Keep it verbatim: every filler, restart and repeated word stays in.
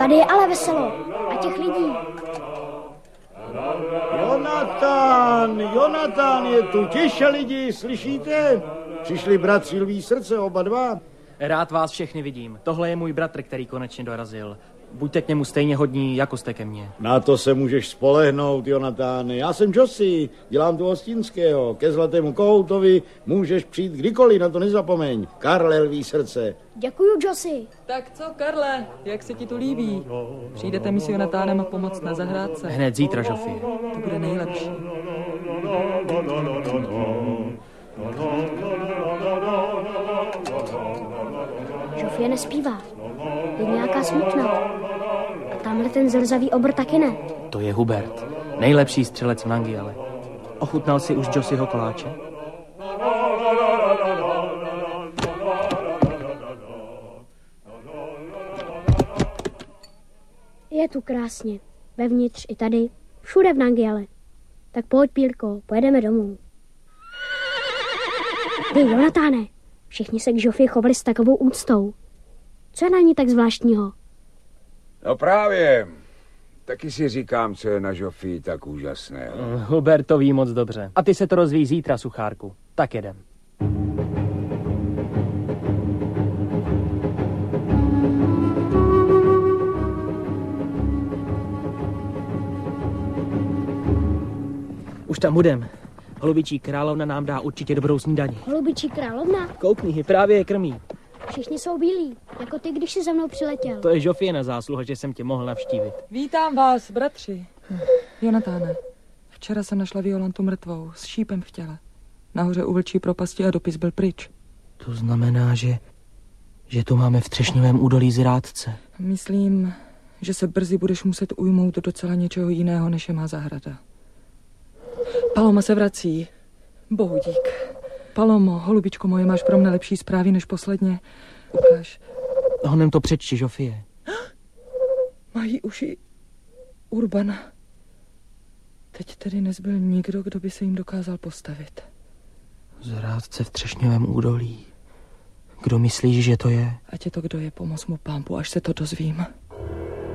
Tady je ale veselo. A těch lidí. Jonatan, Jonatan, je tu tiše lidi, slyšíte? Přišli bratři Lví srdce, oba dva. Rád vás všechny vidím. Tohle je můj bratr, který konečně dorazil. Buďte k němu stejně hodní, jako jste ke mně. Na to se můžeš spolehnout, Jonatáne. Já jsem Josi, dělám tu hostinského. Ke Zlatému kohoutovi můžeš přijít kdykoliv, na to nezapomeň. Karle Lví srdce. Děkuju, Josi. Tak co, Karle, jak se ti to líbí? Přijdete mi s Jonatánem a pomoct na zahrádce? Hned zítra, Žofie. To bude nejlepší. Žofie nespívá. Je nějaká smutná. A tamhle ten zrzavý obr taky ne. To je Hubert, nejlepší střelec v Nangiale. Ochutnal si už Josiho koláče? Je tu krásně. Vevnitř i tady. Všude v Nangiale. Tak pojď, Pílko, pojedeme domů. Ty, Jonatáne, všichni se k Žofii chovali s takovou úctou. Co je na ní tak zvláštního? No právě. Taky si říkám, co je na Žofii tak úžasné. Hubert to ví moc dobře. A ty se to rozvíjí zítra, suchárku. Tak jedem. Už tam budem. Holubičí královna nám dá určitě dobrou snídani. Holubičí královna? Koukni, právě je krmí. Všichni jsou bílí, jako ty, když jsi za mnou přiletěl. To je Žofie zásluha, že jsem tě mohl navštívit. Vítám vás, bratři. Jonatáne, včera jsem našla Violantu mrtvou, s šípem v těle. Nahoře u vlčí propasti a dopis byl pryč. To znamená, že, že tu máme v Třešňovém údolí zrádce. Myslím, že se brzy budeš muset ujmout docela něčeho jiného, než je má zahrada. Paloma se vrací. Bohu dík. Palomo, holubičko moje, máš pro mne lepší zprávy než posledně. Ukáž. Honem to přečti, Žofie. Mají uši Urbana. Teď tedy nezbyl nikdo, kdo by se jim dokázal postavit. Zrádce v Třešňovém údolí. Kdo myslíš, že to je? Ať je to, kdo je, pomoz mu, Pámpu, až se to dozvím.